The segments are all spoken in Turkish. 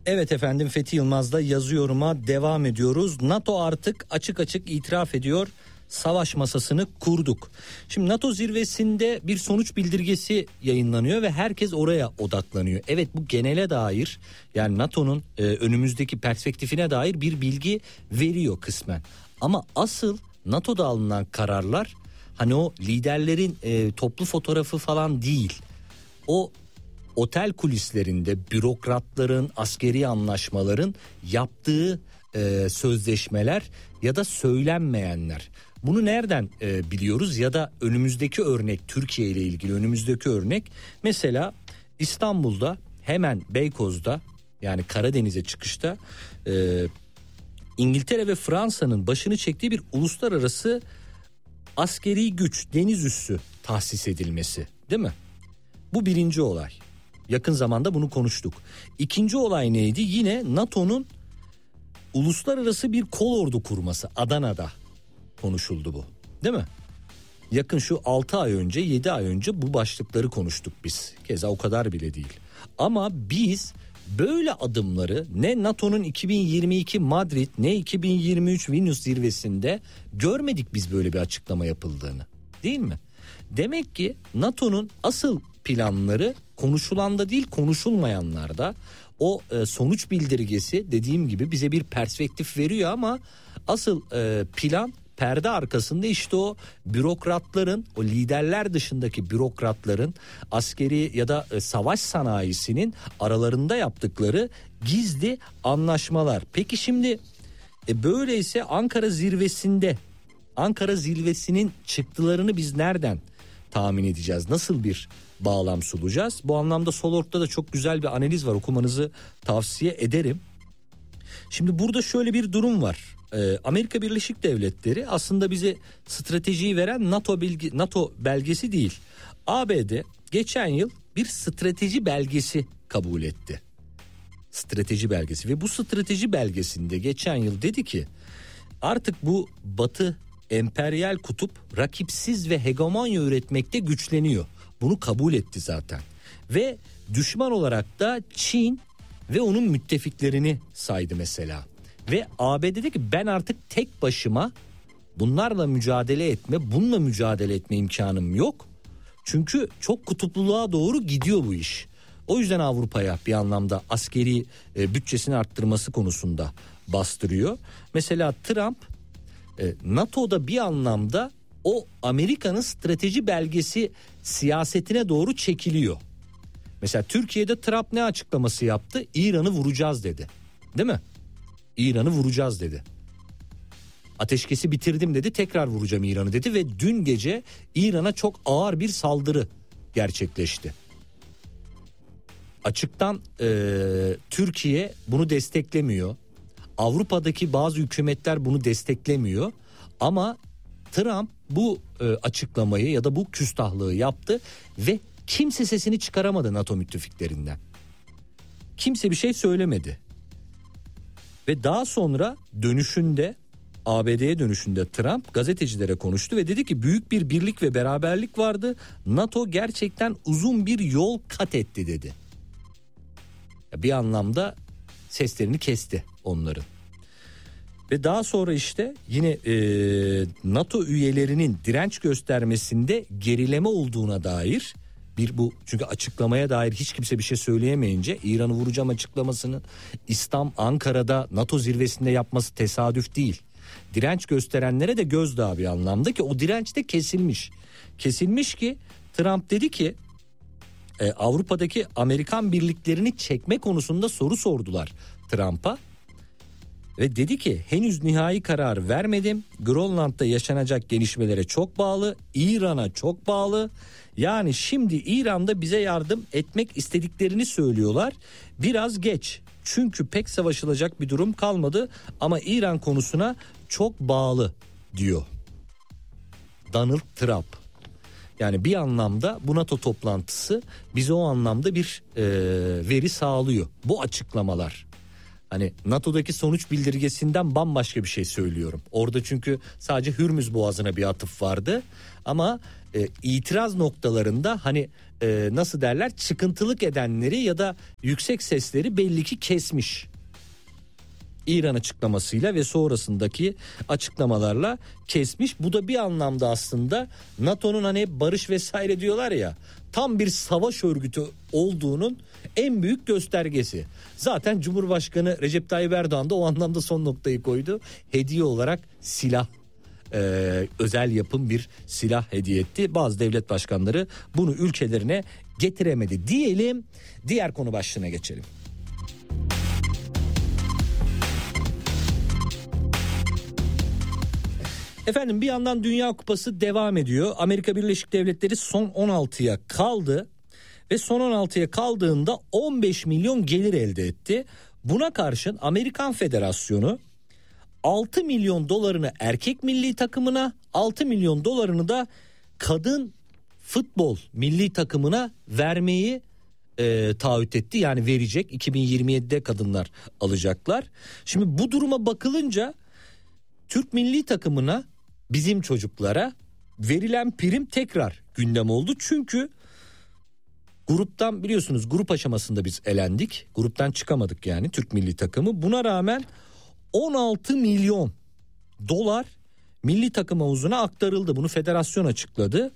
Evet efendim, Fethi Yılmaz'da yazıyorum'a devam ediyoruz. NATO artık açık açık itiraf ediyor. Savaş masasını kurduk. Şimdi NATO zirvesinde bir sonuç bildirgesi yayınlanıyor ve herkes oraya odaklanıyor. Evet, bu genele dair, yani NATO'nun önümüzdeki perspektifine dair bir bilgi veriyor kısmen. Ama asıl NATO'da alınan kararlar hani o liderlerin toplu fotoğrafı falan değil. O otel kulislerinde bürokratların, askeri anlaşmaların yaptığı sözleşmeler ya da söylenmeyenler. Bunu nereden biliyoruz ya da önümüzdeki örnek, Türkiye ile ilgili önümüzdeki örnek mesela İstanbul'da hemen Beykoz'da, yani Karadeniz'e çıkışta İngiltere ve Fransa'nın başını çektiği bir uluslararası askeri güç, deniz üssü tahsis edilmesi, değil mi? Bu birinci olay. Yakın zamanda bunu konuştuk. İkinci olay neydi? Yine NATO'nun uluslararası bir kolordu kurması, Adana'da konuşuldu bu. Değil mi? Yakın şu 6 ay önce, 7 ay önce bu başlıkları konuştuk biz. Keza o kadar bile değil. Ama biz böyle adımları ne NATO'nun 2022 Madrid ne 2023 Vilnius zirvesinde görmedik biz, böyle bir açıklama yapıldığını. Değil mi? Demek ki NATO'nun asıl planları konuşulanda değil, konuşulmayanlarda. O sonuç bildirgesi dediğim gibi bize bir perspektif veriyor ama asıl plan perde arkasında işte o bürokratların, o liderler dışındaki bürokratların, askeri ya da savaş sanayisinin aralarında yaptıkları gizli anlaşmalar. Peki şimdi böyleyse Ankara zirvesinin çıktılarını biz nereden tahmin edeceğiz? Nasıl bir bağlam sunacağız? Bu anlamda Solorg'da da çok güzel bir analiz var, okumanızı tavsiye ederim. Şimdi burada şöyle bir durum var. Amerika Birleşik Devletleri aslında bize stratejiyi veren NATO belgesi değil. ABD geçen yıl bir strateji belgesi kabul etti. Strateji belgesi ve bu strateji belgesinde geçen yıl dedi ki artık bu Batı emperyal kutup rakipsiz ve hegemonya üretmekte güçleniyor. Bunu kabul etti zaten. Ve düşman olarak da Çin ve onun müttefiklerini saydı mesela. Ve ABD dedi ki ben artık tek başıma bununla mücadele etme imkanım yok. Çünkü çok kutupluluğa doğru gidiyor bu iş. O yüzden Avrupa'ya bir anlamda askeri bütçesini arttırması konusunda bastırıyor. Mesela Trump NATO'da bir anlamda o Amerika'nın strateji belgesi siyasetine doğru çekiliyor. Mesela Türkiye'de Trump ne açıklaması yaptı? İran'ı vuracağız dedi. Değil mi? İran'ı vuracağız dedi. Ateşkesi bitirdim dedi, tekrar vuracağım İran'ı dedi ve dün gece İran'a çok ağır bir saldırı gerçekleşti. Açıktan Türkiye bunu desteklemiyor. Avrupa'daki bazı hükümetler bunu desteklemiyor. Ama Trump bu açıklamayı ya da bu küstahlığı yaptı ve kimse sesini çıkaramadı NATO müttefiklerinden. Kimse bir şey söylemedi. Ve daha sonra ABD'ye dönüşünde Trump gazetecilere konuştu ve dedi ki büyük bir birlik ve beraberlik vardı. NATO gerçekten uzun bir yol kat etti dedi. Bir anlamda seslerini kesti onların. Ve daha sonra işte yine NATO üyelerinin direnç göstermesinde gerileme olduğuna dair çünkü açıklamaya dair hiç kimse bir şey söyleyemeyince İran'ı vuracağım açıklamasını Ankara'da NATO zirvesinde yapması tesadüf değil. Direnç gösterenlere de gözdağı bir anlamda ki o direnç de kesilmiş. Kesilmiş ki Trump dedi ki Avrupa'daki Amerikan birliklerini çekme konusunda soru sordular Trump'a. Ve dedi ki henüz nihai karar vermedim. Grönland'da yaşanacak gelişmelere çok bağlı. İran'a çok bağlı. Yani şimdi İran'da bize yardım etmek istediklerini söylüyorlar. Biraz geç. Çünkü pek savaşılacak bir durum kalmadı. Ama İran konusuna çok bağlı diyor Donald Trump. Yani bir anlamda bu NATO toplantısı bize o anlamda bir veri sağlıyor. Bu açıklamalar. Hani NATO'daki sonuç bildirgesinden bambaşka bir şey söylüyorum. Orada çünkü sadece Hürmüz Boğazı'na bir atıf vardı. Ama itiraz noktalarında hani nasıl derler, çıkıntılık edenleri ya da yüksek sesleri belli ki kesmiş. İran açıklamasıyla ve sonrasındaki açıklamalarla kesmiş. Bu da bir anlamda aslında NATO'nun hani barış vesaire diyorlar ya, tam bir savaş örgütü olduğunun en büyük göstergesi. Zaten Cumhurbaşkanı Recep Tayyip Erdoğan da o anlamda son noktayı koydu. Hediye olarak silah, özel yapım bir silah hediye etti. Bazı devlet başkanları bunu ülkelerine getiremedi diyelim. Diğer konu başlığına geçelim. Efendim, bir yandan Dünya Kupası devam ediyor. Amerika Birleşik Devletleri son 16'ya kaldı ve son 16'ya kaldığında 15 milyon gelir elde etti. Buna karşın Amerikan Federasyonu 6 milyon dolarını erkek milli takımına, 6 milyon dolarını da kadın futbol milli takımına vermeyi taahhüt etti. Yani verecek, 2027'de kadınlar alacaklar. Şimdi bu duruma bakılınca Türk milli takımına, bizim çocuklara verilen prim tekrar gündem oldu. Çünkü gruptan, biliyorsunuz, grup aşamasında biz elendik. Gruptan çıkamadık yani Türk milli takımı. Buna rağmen 16 milyon dolar milli takım havuzuna aktarıldı. Bunu federasyon açıkladı.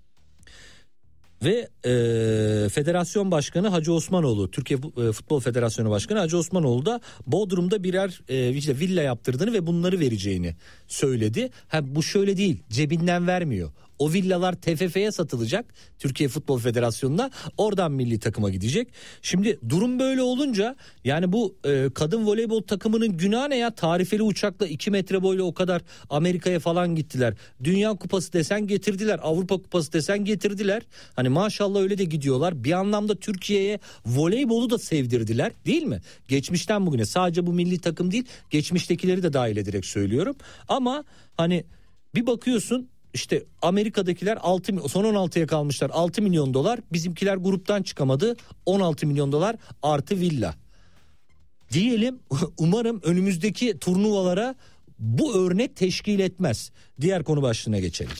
Ve federasyon başkanı Hacı Osmanoğlu, Türkiye Futbol Federasyonu Başkanı Hacı Osmanoğlu da Bodrum'da birer işte villa yaptırdığını ve bunları vereceğini söyledi. Bu şöyle değil, cebinden vermiyor. O villalar TFF'ye satılacak, Türkiye Futbol Federasyonu'na, oradan milli takıma gidecek. Şimdi durum böyle olunca yani bu kadın voleybol takımının günahı ne ya? Tarifeli uçakla 2 metre boyla o kadar Amerika'ya falan gittiler. Dünya Kupası desen getirdiler, Avrupa Kupası desen getirdiler. Hani maşallah öyle de gidiyorlar. Bir anlamda Türkiye'ye voleybolu da sevdirdiler, değil mi? Geçmişten bugüne, sadece bu milli takım değil, geçmiştekileri de dahil ederek söylüyorum. Ama hani bir bakıyorsun, İşte Amerika'dakiler son 16'ya kalmışlar, 6 milyon dolar. Bizimkiler gruptan çıkamadı, 16 milyon dolar artı villa. Diyelim, umarım önümüzdeki turnuvalara bu örnek teşkil etmez. Diğer konu başlığına geçelim.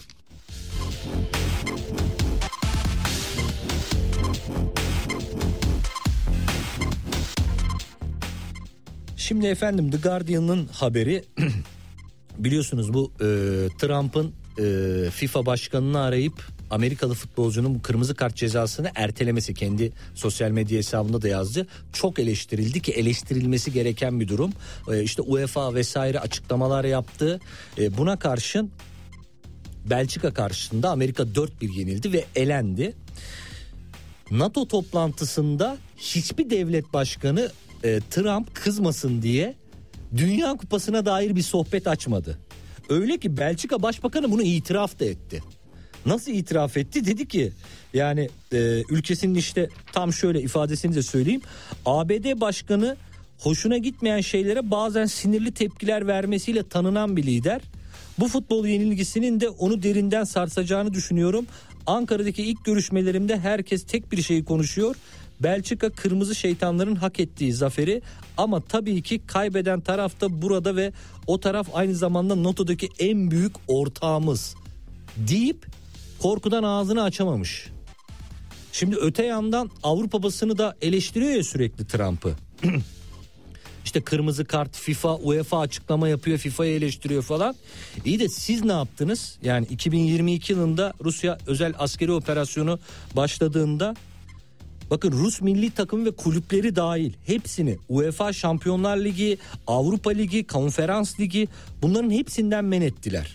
Şimdi efendim, The Guardian'ın haberi biliyorsunuz bu Trump'ın FIFA başkanını arayıp Amerikalı futbolcunun bu kırmızı kart cezasını ertelemesi, kendi sosyal medya hesabında da yazdı. Çok eleştirildi ki eleştirilmesi gereken bir durum. İşte UEFA vesaire açıklamalar yaptı. Buna karşın Belçika karşısında Amerika 4-1 yenildi ve elendi. NATO toplantısında hiçbir devlet başkanı Trump kızmasın diye Dünya Kupası'na dair bir sohbet açmadı. Öyle ki Belçika Başbakanı bunu itiraf da etti. Nasıl itiraf etti? Dedi ki yani ülkesinin işte tam şöyle ifadesini de söyleyeyim. ABD Başkanı hoşuna gitmeyen şeylere bazen sinirli tepkiler vermesiyle tanınan bir lider. Bu futbol yenilgisinin de onu derinden sarsacağını düşünüyorum. Ankara'daki ilk görüşmelerimde herkes tek bir şeyi konuşuyor. Belçika kırmızı şeytanların hak ettiği zaferi, ama tabii ki kaybeden taraf da burada ve o taraf aynı zamanda NATO'daki en büyük ortağımız deyip korkudan ağzını açamamış. Şimdi öte yandan Avrupa basını da eleştiriyor ya sürekli Trump'ı. İşte kırmızı kart, FIFA, UEFA açıklama yapıyor, FIFA'yı eleştiriyor falan. İyi de siz ne yaptınız? Yani 2022 yılında Rusya özel askeri operasyonu başladığında, bakın Rus milli takım ve kulüpleri dahil hepsini UEFA Şampiyonlar Ligi, Avrupa Ligi, Konferans Ligi, bunların hepsinden men ettiler.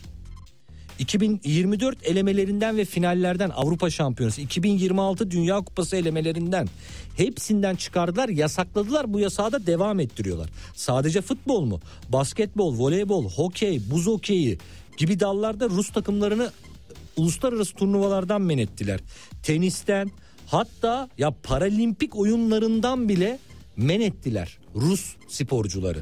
2024 elemelerinden ve finallerden, Avrupa Şampiyonası, 2026 Dünya Kupası elemelerinden hepsinden çıkardılar, yasakladılar. Bu yasağı da devam ettiriyorlar. Sadece futbol mu? Basketbol, voleybol, hokey, buz hokeyi gibi dallarda Rus takımlarını uluslararası turnuvalardan men ettiler. Tenisten, hatta ya paralimpik oyunlarından bile men ettiler Rus sporcuları.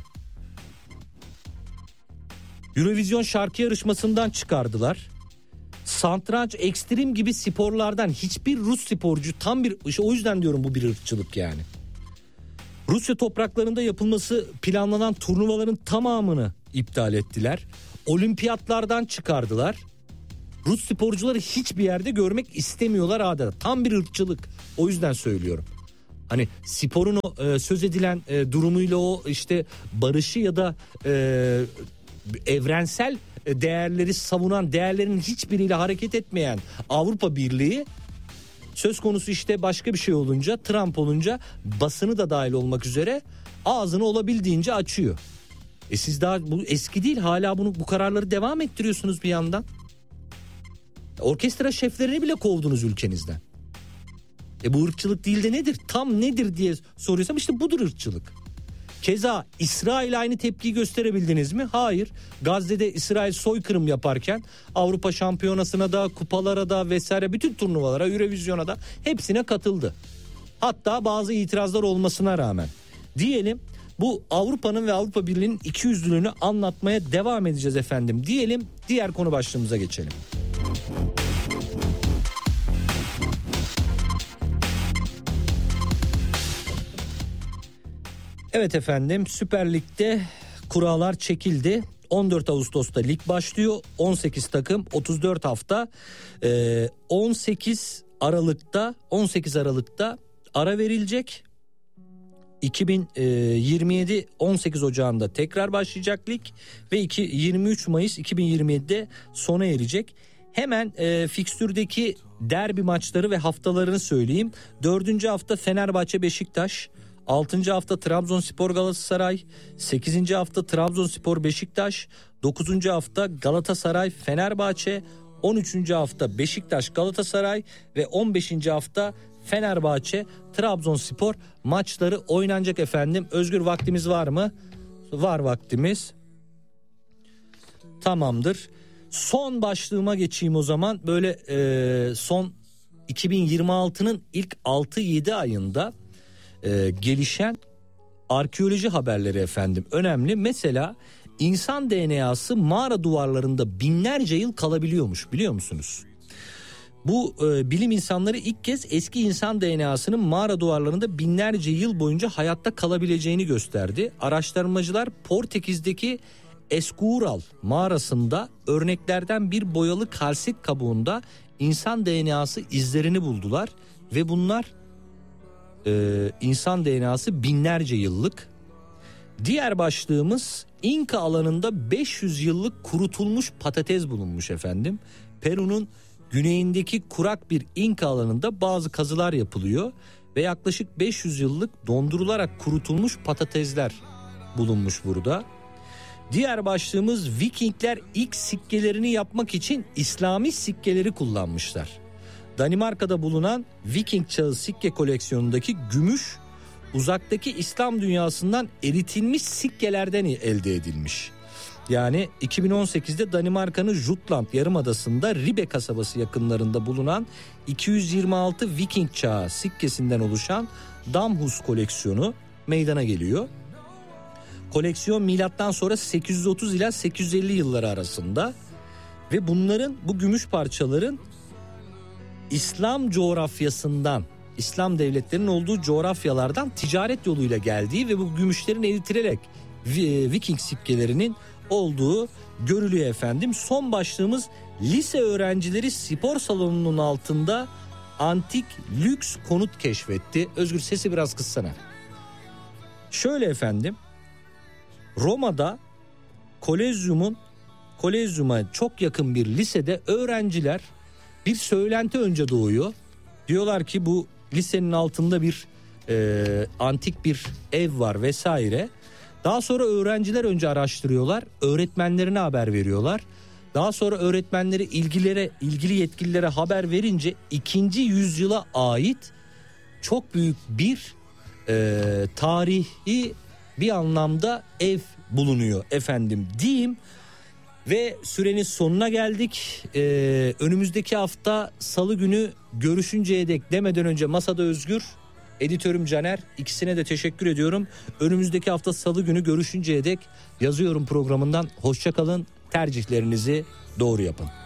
Eurovision şarkı yarışmasından çıkardılar. Satranç, ekstrem gibi sporlardan hiçbir Rus sporcu, tam bir, işte o yüzden diyorum bu bir ırkçılık yani. Rusya topraklarında yapılması planlanan turnuvaların tamamını iptal ettiler. Olimpiyatlardan çıkardılar. Rus sporcuları hiçbir yerde görmek istemiyorlar adeta. Tam bir ırkçılık. O yüzden söylüyorum. Hani sporun o söz edilen durumuyla o işte barışı ya da evrensel değerleri savunan, değerlerin hiçbiriyle hareket etmeyen Avrupa Birliği söz konusu işte başka bir şey olunca, Trump olunca, basını da dahil olmak üzere ağzını olabildiğince açıyor. Siz daha bu eski değil, hala bu kararları devam ettiriyorsunuz bir yandan. Orkestra şeflerini bile kovdunuz ülkenizden. Bu ırkçılık değil de nedir? Tam nedir diye soruyorsam işte budur ırkçılık. Keza İsrail aynı tepkiyi gösterebildiniz mi? Hayır. Gazze'de İsrail soykırım yaparken Avrupa Şampiyonası'na da, kupalara da vesaire bütün turnuvalara, Eurovision'a da hepsine katıldı. Hatta bazı itirazlar olmasına rağmen. Diyelim bu Avrupa'nın ve Avrupa Birliği'nin ikiyüzlülüğünü anlatmaya devam edeceğiz efendim. Diyelim diğer konu başlığımıza geçelim. Evet efendim, Süper Lig'de kurallar çekildi. 14 Ağustos'ta lig başlıyor. 18 takım, 34 hafta. 18 Aralık'ta ara verilecek. 2027 18 Ocağı'nda tekrar başlayacak lig ve 23 Mayıs 2027'de sona erecek. Hemen fikstürdeki derbi maçları ve haftalarını söyleyeyim. 4. hafta Fenerbahçe Beşiktaş, 6. hafta Trabzonspor Galatasaray, 8. hafta Trabzonspor Beşiktaş, 9. hafta Galatasaray Fenerbahçe, 13. hafta Beşiktaş Galatasaray ve 15. hafta Fenerbahçe Trabzonspor maçları oynanacak efendim. Özgür, vaktimiz var mı? Var vaktimiz. Tamamdır. Son başlığıma geçeyim o zaman. Böyle son 2026'nın ilk 6-7 ayında gelişen arkeoloji haberleri efendim önemli. Mesela insan DNA'sı mağara duvarlarında binlerce yıl kalabiliyormuş, biliyor musunuz? Bu bilim insanları ilk kez eski insan DNA'sının mağara duvarlarında binlerce yıl boyunca hayatta kalabileceğini gösterdi. Araştırmacılar Portekiz'deki Escurial mağarasında örneklerden bir boyalı kalsit kabuğunda insan DNA'sı izlerini buldular ve bunlar insan DNA'sı binlerce yıllık. Diğer başlığımız İnka alanında 500 yıllık kurutulmuş patates bulunmuş efendim. Peru'nun güneyindeki kurak bir İnka alanında bazı kazılar yapılıyor ve yaklaşık 500 yıllık dondurularak kurutulmuş patatesler bulunmuş burada. Diğer başlığımız Vikingler ilk sikkelerini yapmak için İslami sikkeleri kullanmışlar. Danimarka'da bulunan Viking çağı sikke koleksiyonundaki gümüş uzaktaki İslam dünyasından eritilmiş sikkelerden elde edilmiş. Yani 2018'de Danimarka'nın Jutland Yarımadası'nda Ribe kasabası yakınlarında bulunan 226 Viking çağı sikkesinden oluşan Damhus koleksiyonu meydana geliyor. Koleksiyon milattan sonra 830 ila 850 yılları arasında ve bu gümüş parçaların İslam coğrafyasından, İslam devletlerinin olduğu coğrafyalardan ticaret yoluyla geldiği ve bu gümüşlerin eritilerek Viking sikkelerinin olduğu görülüyor efendim. Son başlığımız lise öğrencileri spor salonunun altında antik lüks konut keşfetti. Özgür, sesi biraz kıssana. Şöyle efendim, Roma'da Kolezyum'a çok yakın bir lisede öğrenciler bir söylenti önce doğuyor. Diyorlar ki bu lisenin altında bir antik bir ev var vesaire. Daha sonra öğrenciler önce araştırıyorlar, öğretmenlerine haber veriyorlar. Daha sonra öğretmenleri ilgili yetkililere haber verince 2. yüzyıla ait çok büyük bir tarihi bir anlamda ev bulunuyor efendim diyeyim. Ve sürenin sonuna geldik. Önümüzdeki hafta Salı günü görüşünceye dek demeden önce Masada Özgür, editörüm Caner, ikisine de teşekkür ediyorum. Önümüzdeki hafta Salı günü görüşünceye dek yazıyorum programından. Hoşça kalın, tercihlerinizi doğru yapın.